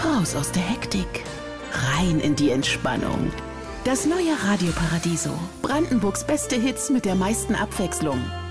Raus aus der Hektik. Rein in die Entspannung. Das neue Radio Paradiso. Brandenburgs beste Hits mit der meisten Abwechslung.